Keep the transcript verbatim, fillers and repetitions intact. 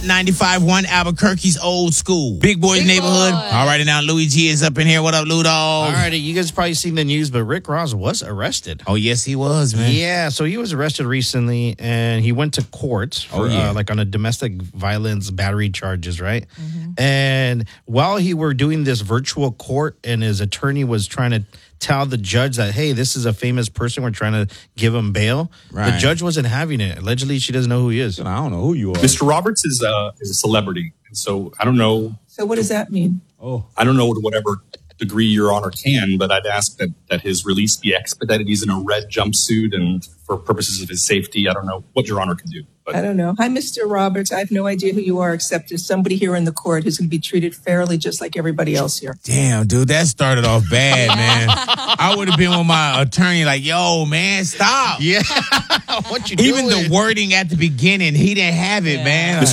ninety-five point one Albuquerque's Old School. Big Boys Big Neighborhood. boy. All right, and now Louis G is up in here. What up, Lou Dog? All righty, you guys probably seen the news, but Rick Ross was arrested. Oh, yes, he was, man. Yeah, so he was arrested recently, and he went to court for, Oh, yeah. uh, like on a domestic violence battery charges, right? And while he were doing this virtual court, and his attorney was trying to tell the judge that, hey, this is a famous person, we're trying to give him bail. Right. The judge wasn't having it. Allegedly, she doesn't know who he is. I don't know who you are. Mister Roberts is a, is a celebrity. And so I don't know. So what does that mean? I don't know to whatever degree Your Honor can, but I'd ask that, that his release be expedited. He's in a red jumpsuit, and for purposes of his safety, I don't know what Your Honor can do. But I don't know. Hi, Mister Roberts. I have no idea who you are, except there's somebody here in the court who's going to be treated fairly just like everybody else here. Damn, dude, that started off bad, man. I would have been with my attorney like, yo, man, stop. Yeah. What you Even doing? the wording at the beginning, he didn't have it, man.